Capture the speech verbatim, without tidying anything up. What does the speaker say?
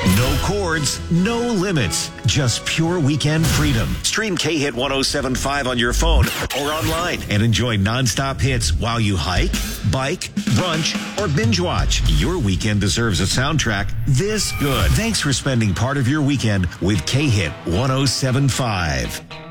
No cords, no limits, just pure weekend freedom. Stream K Hit ten seventy-five on your phone or online and enjoy nonstop hits while you hike, bike, brunch, or binge watch. Your weekend deserves a soundtrack this good. Thanks for spending part of your weekend with K Hit ten seventy-five.